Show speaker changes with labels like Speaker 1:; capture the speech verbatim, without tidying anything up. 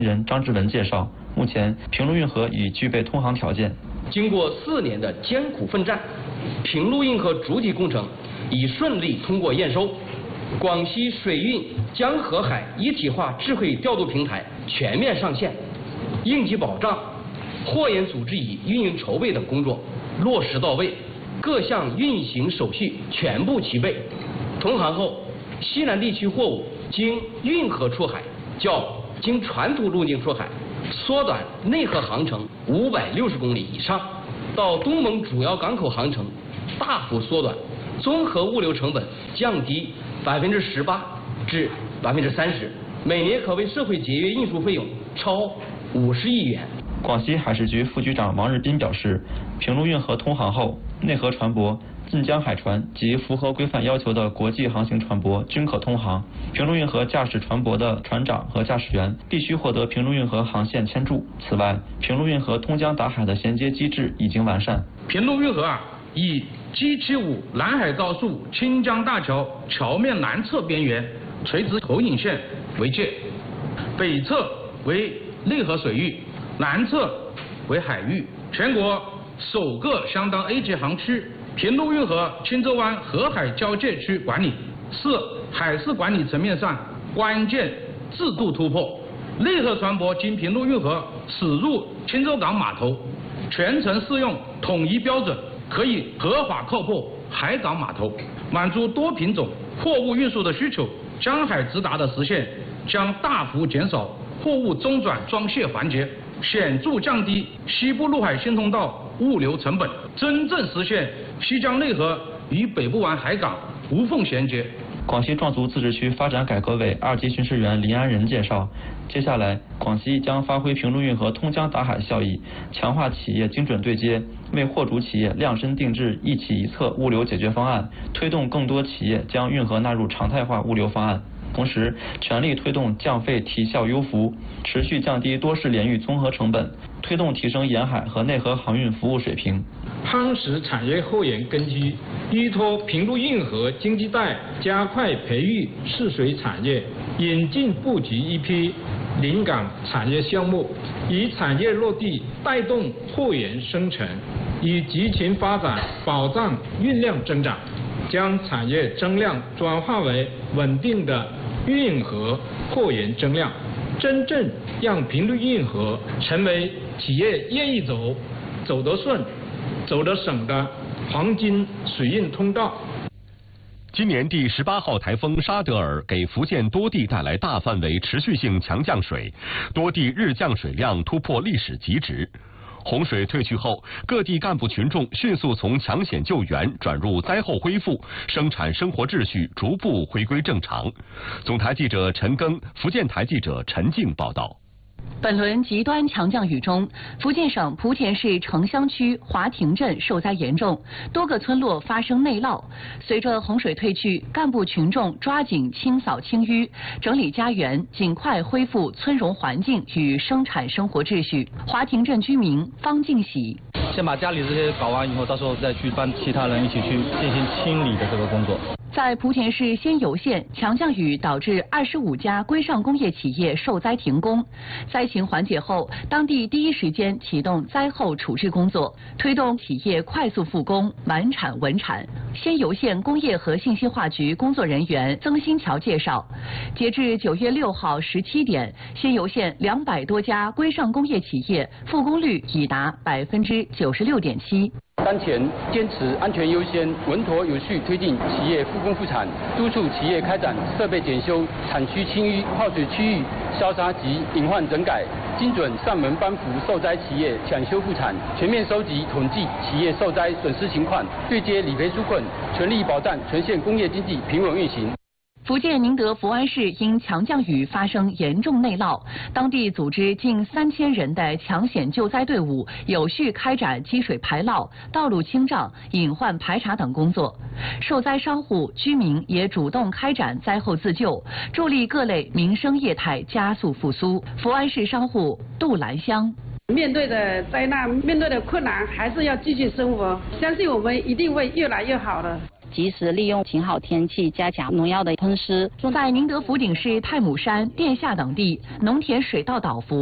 Speaker 1: 人张志文介绍，目前平陆运河已具备通航条件。
Speaker 2: 经过四年的艰苦奋战，平陆运河主体工程已顺利通过验收，广西水运江河海一体化智慧调度平台全面上线，应急保障、货运组织与运营筹备等工作落实到位，各项运行手续全部齐备。通航后，西南地区货物经运河出海，较经传统路径出海缩短内河航程五百六十公里以上，到东盟主要港口航程大幅缩短，综合物流成本降低百分之十八至百分之三十，每年可为社会节约运输费用超五十亿元。
Speaker 1: 广西海事局副局长王日斌表示，平陆运河通航后，内河船舶、近江海船及符合规范要求的国际航行船舶均可通航。平陆运河驾驶船舶的船长和驾驶员必须获得平陆运河航线签注。此外，平陆运河通江达海的衔接机制已经完善。
Speaker 3: 平陆运河啊，以 G 七五南海高速清江大桥桥面南侧边缘垂直投影线为界，北侧为内河水域，南侧为海域，全国首个相当 A 级航区。平陆运河青洲湾河海交界区管理是海事管理层面上关键制度突破。内河船舶经平陆运河驶入青洲港码头，全程适用统一标准，可以合法靠泊海港码头，满足多品种货物运输的需求。江海直达的实现将大幅减少货物中转装卸环节，显著降低西部陆海新通道物流成本，真正实现西江内河与北部湾海港无缝衔接。
Speaker 1: 广西壮族自治区发展改革委二级巡视员林安仁介绍，接下来广西将发挥平陆运河通江达海效益，强化企业精准对接，为货主企业量身定制一企一策物流解决方案，推动更多企业将运河纳入常态化物流方案。同时，全力推动降费提效优服，持续降低多式联运综合成本，推动提升沿海和内河航运服务水平。
Speaker 4: 夯实产业后沿根基，依托平陆运河经济带，加快培育试水产业，引进布局一批临港产业项目，以产业落地带动货源生成，以集群发展保障运量增长，将产业增量转化为稳定的运河货源增量，真正让平陆运河成为企业愿意走、走得顺、走得省的黄金水运通道。
Speaker 5: 今年第十八号台风沙德尔给福建多地带来大范围持续性强降水，多地日降水量突破历史极值。洪水退去后，各地干部群众迅速从抢险救援转入灾后恢复，生产生活秩序逐步回归正常。总台记者陈庚、福建台记者陈静报道。
Speaker 6: 本轮极端强降雨中，福建省莆田市城乡区华亭镇受灾严重，多个村落发生内涝。随着洪水退去，干部群众抓紧清扫清淤，整理家园，尽快恢复村容环境与生产生活秩序。华亭镇居民方敬喜：
Speaker 7: 先把家里这些搞完以后，到时候再去帮其他人一起去进行清理的这个工作。
Speaker 6: 在莆田市仙游县，强降雨导致二十五家规上工业企业受灾停工。灾情缓解后，当地第一时间启动灾后处置工作，推动企业快速复工、满产稳产。仙游县工业和信息化局工作人员曾新桥介绍，截至九月六号十七点，仙游县两百多家规上工业企业复工率已达百分之九十六点七。
Speaker 8: 当前坚持安全优先，稳妥有序推进企业复工复产，督促企业开展设备检修、产区清淤、泡水区域消杀及隐患整改，精准上门帮扶受灾企业抢修复产，全面收集统计企业受灾损失情况，对接理赔纾困，全力保障全县工业经济平稳运行。
Speaker 6: 福建宁德福安市因强降雨发生严重内涝，当地组织近三千人的抢险救灾队伍，有序开展积水排涝、道路清障、隐患排查等工作。受灾商户、居民也主动开展灾后自救，助力各类民生业态加速复苏。福安市商户杜兰香：
Speaker 9: 面对的灾难，面对的困难，还是要继续生活，相信我们一定会越来越好的。 及时利用晴好天气，加强农药的喷施。
Speaker 6: 在宁德福鼎市太母山、殿下等地，农田水稻倒伏。